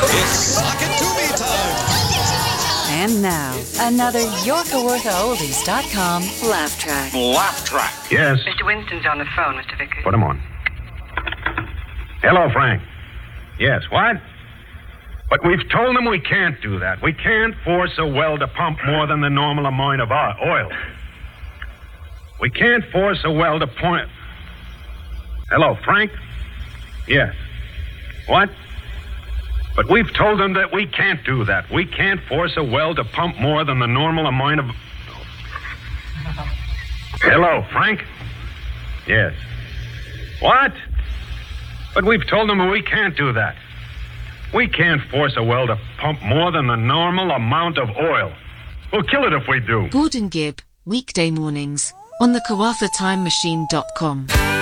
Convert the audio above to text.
It's Sock It To Me time. And now, another YorkaWorkaOldies.com laugh track. Laugh track. Yes. Mr. Winston's on the phone, Mr. Vickers. Put him on. Hello, Frank. Yes, what? But we've told them we can't do that. We can't force a well to pump more than the normal amount of oil. We can't force a well to point... Hello, Frank? Yes. What? But we've told them that we can't do that. We can't force a well to pump more than the normal amount of... Hello, Frank? Yes. What? But we've told them we can't do that. We can't force a well to pump more than the normal amount of oil. We'll kill it if we do. Gordon Gibb, weekday mornings, on the KawafaTimeMachine.com.